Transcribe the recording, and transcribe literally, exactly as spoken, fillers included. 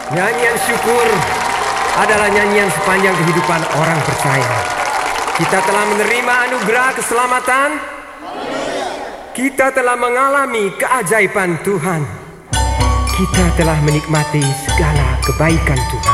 Nyanyian syukur adalah nyanyian sepanjang kehidupan orang percaya. Kita telah menerima anugerah keselamatan. Kita telah mengalami keajaiban Tuhan. Kita telah menikmati segala kebaikan Tuhan.